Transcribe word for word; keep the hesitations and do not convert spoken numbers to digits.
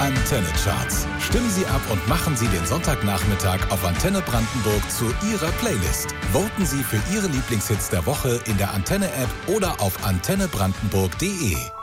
Antenne Charts. Stimmen Sie ab und machen Sie den Sonntagnachmittag auf Antenne Brandenburg zu Ihrer Playlist. Voten Sie für Ihre Lieblingshits der Woche in der Antenne-App oder auf antenne brandenburg punkt de.